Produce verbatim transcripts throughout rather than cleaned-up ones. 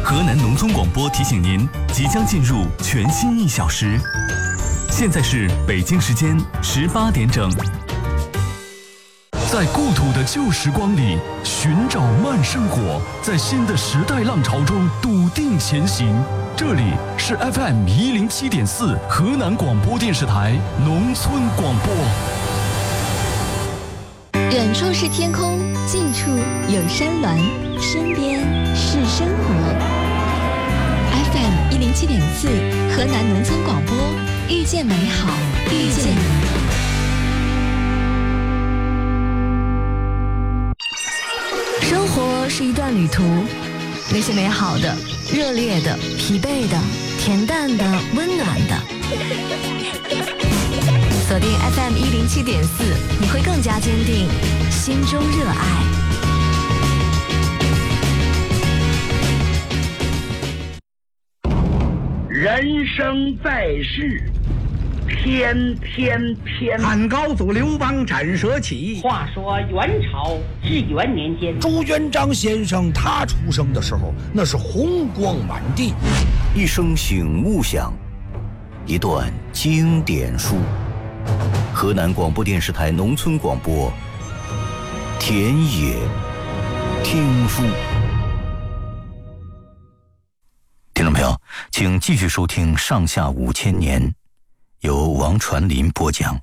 河南农村广播提醒您，即将进入全新一小时。现在是北京时间十八点整。在故土的旧时光里寻找慢生活，在新的时代浪潮中笃定前行。这里是 F M 一零七点四河南广播电视台农村广播。 远处是天空，近处有山峦，身边是生活。F M 一零七点四河南农村广播，遇见美好，遇见你。生活是一段旅途，那些美好的、热烈的、疲惫的、恬淡的、温暖的。锁定 F M 一零七点四，你会更加坚定心中热爱。 人生在世，偏偏偏。 汉高祖刘邦斩蛇起。 话说元朝至元年间， 朱元璋先生他出生的时候，那是红光满地。 一声醒悟响，一段经典书。河南广播电视台农村广播，田野听书。听众朋友，请继续收听《上下五千年》，由王传林播讲。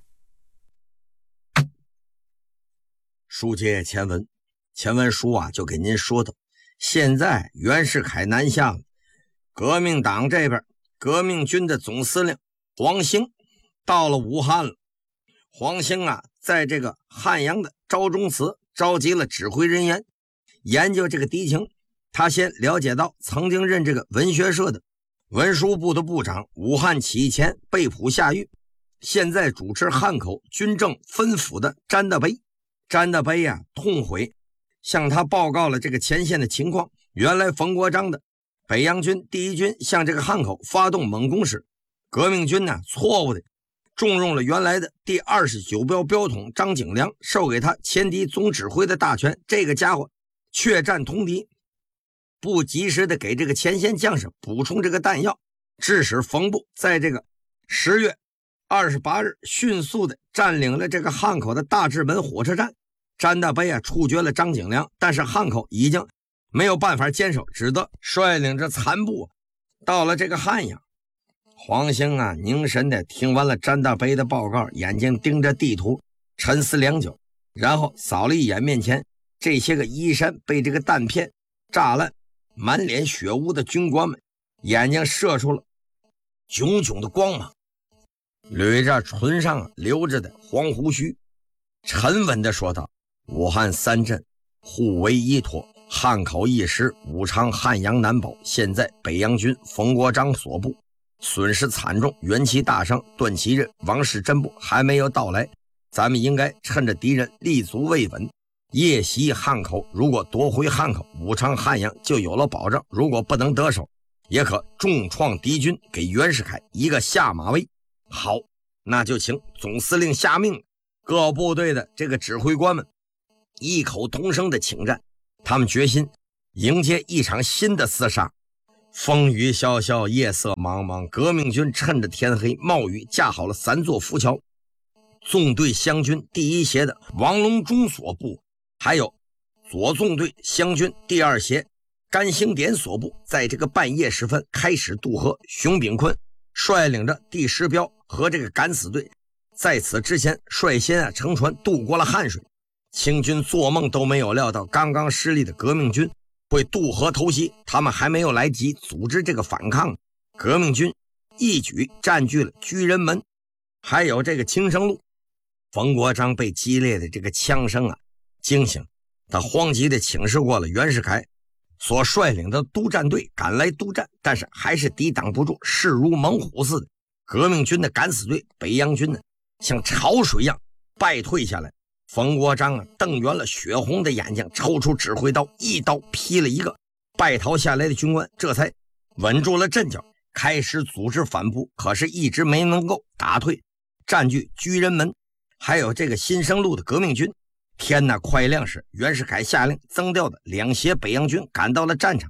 书接前文，前文书啊就给您说到，现在袁世凯南下了，革命党这边革命军的总司令黄兴到了武汉了。黄兴啊，在这个汉阳的昭中祠召集了指挥人员，研究这个敌情。他先了解到曾经任这个文学社的文书部的部长，武汉起义前被捕下狱，现在主持汉口军政分府的詹大悲。詹大悲啊，痛悔，向他报告了这个前线的情况。原来冯国璋的北洋军第一军向这个汉口发动猛攻时，革命军呢错误的重用了原来的第二十九标标统张景良，授给他前敌总指挥的大权。这个家伙怯战通敌，不及时的给这个前线将士补充这个弹药，致使冯部在这个十月二十八日迅速的占领了这个汉口的大治门火车站。詹大悲啊处决了张景良，但是汉口已经没有办法坚守，只得率领着残部到了这个汉阳。黄兴啊凝神的听完了詹大悲的报告，眼睛盯着地图沉思良久，然后扫了一眼面前这些个衣衫被这个弹片炸烂满脸血污的军官们，眼睛射出了炯炯的光芒，捋着唇上留着的黄胡须，沉稳地说道：武汉三镇互为依托，汉口一时，武昌汉阳难保，现在北洋军冯国璋所部损失惨重，元气大伤，段祺瑞、王士珍部还没有到来，咱们应该趁着敌人立足未稳，夜袭汉口。如果夺回汉口，武昌汉阳就有了保障；如果不能得手，也可重创敌军，给袁世凯一个下马威。好，那就请总司令下命。各部队的这个指挥官们异口同声的请战，他们决心迎接一场新的厮杀。风雨潇潇，夜色茫茫，革命军趁着天黑冒雨架好了三座浮桥。纵队湘军第一协的王隆中所部，还有左纵队湘军第二协甘兴典所部，在这个半夜时分开始渡河。熊秉坤率领着第十标和这个敢死队在此之前率先啊乘船渡过了汉水。清军做梦都没有料到，刚刚失利的革命军会渡河偷袭，他们还没有来及组织这个反抗，革命军一举占据了居仁门还有这个青生路。冯国璋被激烈的这个枪声啊惊醒，他慌急的请示过了袁世凯所率领的督战队赶来督战，但是还是抵挡不住，势如猛虎似的。革命军的敢死队北洋军呢像潮水一样败退下来。冯国璋啊瞪圆了血红的眼睛，抽出指挥刀，一刀劈了一个败逃下来的军官，这才稳住了阵脚，开始组织反扑。可是一直没能够打退占据居仁门还有这个新生路的革命军。天呐，快亮时，袁世凯下令增调的两协北洋军赶到了战场，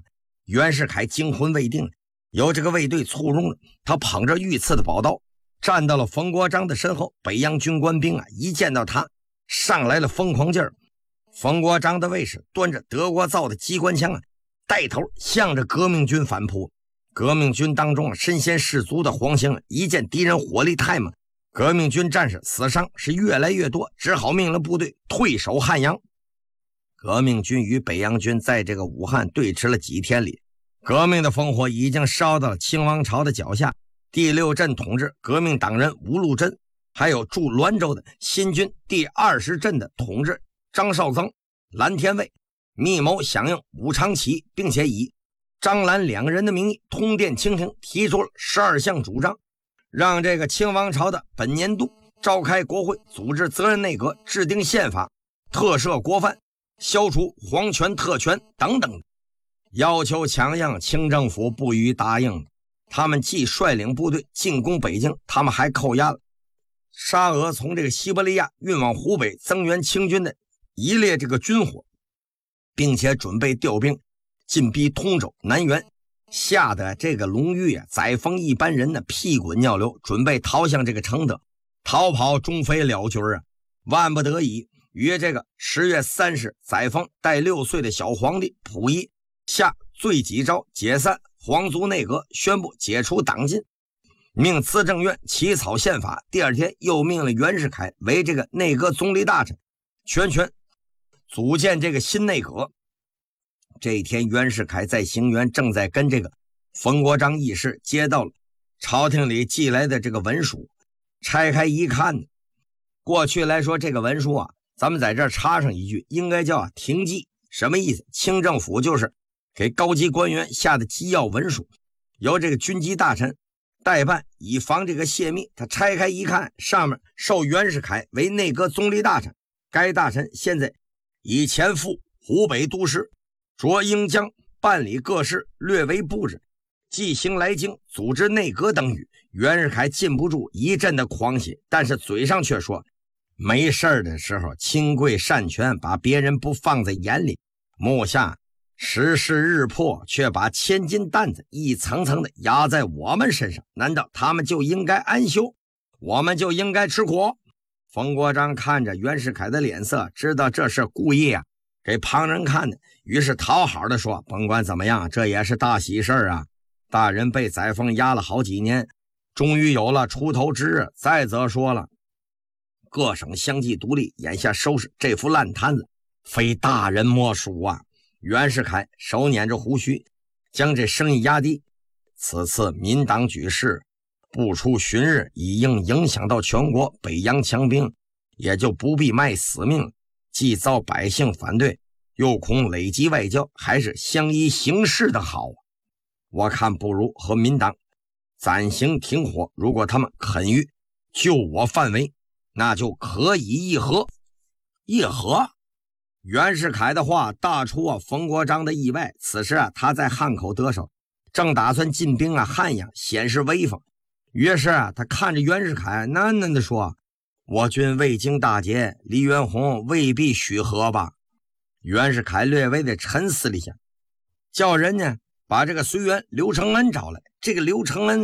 袁世凯惊魂未定，有这个卫队簇拥了，他捧着御赐的宝刀站到了冯国璋的身后。北洋军官兵啊，一见到他上来了疯狂劲儿。冯国璋的卫士端着德国造的机关枪啊，带头向着革命军反扑。革命军当中啊，身先士卒的黄兴一见敌人火力太猛，革命军战士死伤是越来越多，只好命令部队退守汉阳。革命军与北洋军在这个武汉对峙了几天里，革命的烽火已经烧到了清王朝的脚下。第六镇统治革命党人吴禄贞，还有驻滦州的新军第二十镇的统治张绍曾、蓝天卫密谋响应武昌起义，并且以张蓝两个人的名义通电清廷，提出了十二项主张，让这个清王朝的本年度召开国会，组织责任内阁，制定宪法，特赦国犯，消除皇权特权等等，要求强硬，清政府不予答应。他们既率领部队进攻北京，他们还扣押了沙俄从这个西伯利亚运往湖北增援清军的一列这个军火，并且准备调兵进逼通州、南原，吓得这个隆裕啊、载沣一般人呢屁滚尿流，准备逃向这个承德，逃跑终非了军啊！万不得已，于这个十月三日，载沣带六岁的小皇帝溥仪下罪己诏，解散皇族内阁，宣布解除党禁，命资政院起草宪法。第二天又命了袁世凯为这个内阁总理大臣，全权组建这个新内阁。这一天，袁世凯在行辕，正在跟这个冯国璋议事，接到了朝廷里寄来的这个文书，拆开一看，过去来说这个文书啊，咱们在这儿插上一句，应该叫停机。什么意思？清政府就是给高级官员下的机要文书，由这个军机大臣代办，以防这个泄密。他拆开一看，上面授袁世凯为内阁总理大臣，该大臣现在已前赴湖北都师，着应将办理各事，略为布置，即行来京，组织内阁等语。袁世凯禁不住一阵的狂喜，但是嘴上却说，没事儿的时候亲贵擅权，把别人不放在眼里，目下时势日破，却把千斤担子一层层的压在我们身上，难道他们就应该安休，我们就应该吃苦？冯国璋看着袁世凯的脸色，知道这是故意啊给旁人看的，于是讨好的说，甭管怎么样，这也是大喜事啊！大人被载沣压了好几年，终于有了出头之日。再则说了，各省相继独立，眼下收拾这副烂摊子，非大人莫属啊！袁世凯手捻着胡须，将这声音压低。此次民党举事不出旬日，已应影响到全国，北洋强兵也就不必卖死命，既遭百姓反对，又恐累积外交，还是相依行事的好。我看不如和民党暂行停火，如果他们肯于救我范围，那就可以议和。议和？袁世凯的话大出啊冯国璋的意外。此时啊，他在汉口得手，正打算进兵啊汉阳，显示威风。于是啊，他看着袁世凯喃喃地说，我军未经大捷，黎元洪未必许和吧。袁世凯略微的沉思了一下，叫人呢把这个随员刘承恩找来。这个刘承恩